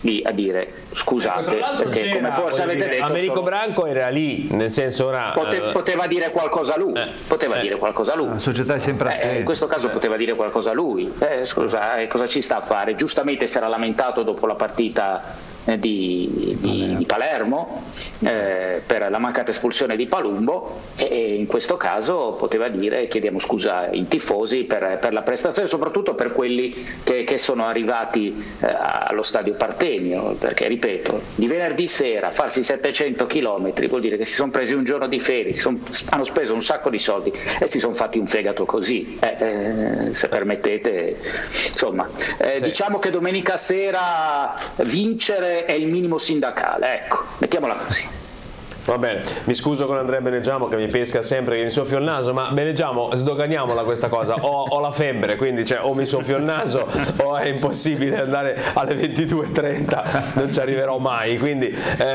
lì a dire scusate, perché come forse avete detto Americo Branco era lì, nel senso poteva dire qualcosa lui, dire qualcosa lui. La società è sempre assente. In questo caso poteva dire qualcosa lui. Scusa, cosa ci sta a fare? Giustamente si era lamentato dopo la partita di Palermo per la mancata espulsione di Palumbo, e in questo caso poteva dire chiediamo scusa ai tifosi per la prestazione, soprattutto per quelli che sono arrivati allo stadio Partenio, perché ripeto, di venerdì sera farsi 700 km vuol dire che si sono presi un giorno di ferie, hanno speso un sacco di soldi e si sono fatti un fegato così, se permettete, insomma, diciamo che domenica sera vincere è il minimo sindacale, ecco, mettiamola così. Va bene, mi scuso con Andrea Beneggiamo che mi pesca sempre che mi soffio il naso, ma Beneggiamo, sdoganiamola questa cosa, ho la febbre, quindi o mi soffio il naso o è impossibile andare alle 22:30, non ci arriverò mai, quindi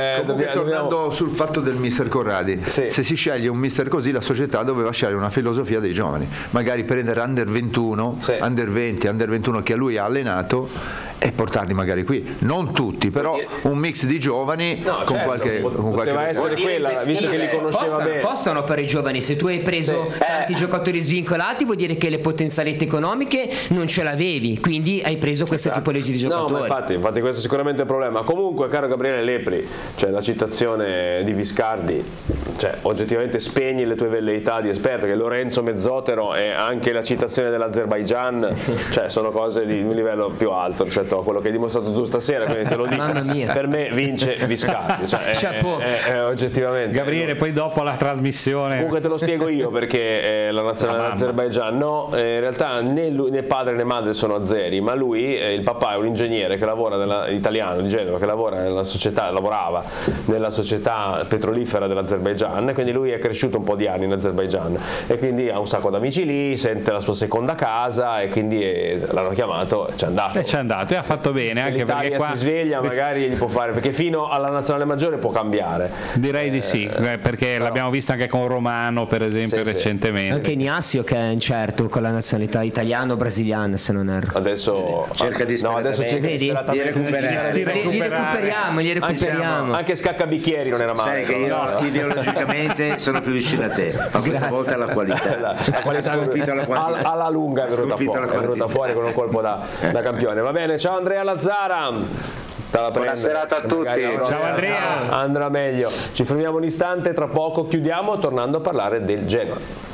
tornando sul fatto del mister Corradi, se si sceglie un mister così, la società doveva scegliere una filosofia dei giovani, magari prendere under 21, under 20, under 21 che lui ha allenato e portarli magari qui, non tutti, però un mix di giovani con qualche poteva essere quella, visto che li conosceva bene. Possono per i giovani, se tu hai preso tanti giocatori svincolati vuol dire che le potenzialità economiche non ce l'avevi, quindi hai preso questa tipologia di giocatori. No, ma infatti questo è sicuramente il problema. Comunque, caro Gabriele Lepri, la citazione di Viscardi, oggettivamente spegni le tue velleità di esperto, che Lorenzo Mezzotero e anche la citazione dell'Azerbaigian sono cose di un livello più alto rispetto a quello che hai dimostrato tu stasera, quindi te lo dico, per me vince Viscardi, oggettivamente. Gabriele, poi dopo la trasmissione comunque te lo spiego io, perché la nazionale dell'Azerbaigian in realtà né padre né madre sono azeri, ma lui, il papà è un ingegnere che lavora italiano di Genova, che lavorava nella società petrolifera dell'Azerbaigian, quindi lui è cresciuto un po' di anni in Azerbaigian e quindi ha un sacco d'amici lì, sente la sua seconda casa e quindi l'hanno chiamato e c'è andato. Ha fatto bene, anche l'Italia perché qua si sveglia magari gli può fare, perché fino alla nazionale maggiore può cambiare, direi di sì, perché l'abbiamo visto anche con Romano per esempio recentemente, anche Ignacio che è incerto con la nazionalità italiana o brasiliana, se non erro. Adesso cerca di recuperiamo. Anche Scaccabicchieri non era male. Sai che io ideologicamente sono più vicino a te, ma questa volta la qualità alla lunga è venuta fuori con un colpo da campione. Va bene, ciao Andrea Lazzara. Buona serata a tutti. Ciao Andrea. Andrà meglio. Ci fermiamo un istante, tra poco chiudiamo tornando a parlare del Genoa.